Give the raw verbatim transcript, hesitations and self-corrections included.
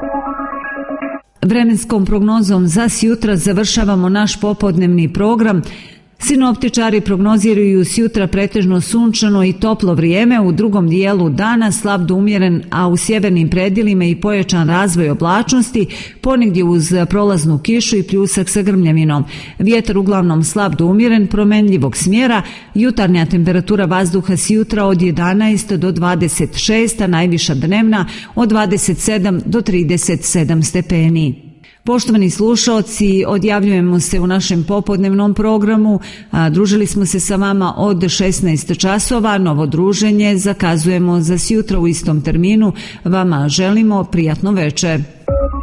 Vremenskom prognozom za sjutra završavamo naš popodnevni program. Sinoptičari prognoziraju sjutra pretežno sunčano i toplo vrijeme, u drugom dijelu dana slab do umjeren, a u sjevernim predjelima i pojačan razvoj oblačnosti, ponegdje uz prolaznu kišu i pljusak sa grmljavinom. Vjetar uglavnom slab do umjeren, promenljivog smjera, jutarnja temperatura vazduha sjutra od jedanaest do dvadeset šest, a najviša dnevna od dvadeset sedam do trideset sedam stepeni. Poštovani slušaoci, odjavljujemo se u našem popodnevnom programu. A, družili smo se sa vama od šesnaest časova. Novo druženje zakazujemo za sjutra u istom terminu. Vama želimo prijatno večer.